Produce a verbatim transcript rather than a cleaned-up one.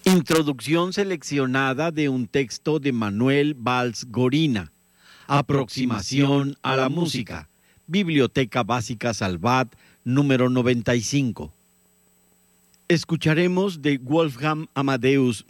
Introducción seleccionada de un texto de Manuel Valls Gorina. Aproximación a la música. Biblioteca Básica Salvat, número noventa y cinco. Escucharemos de Wolfgang Amadeus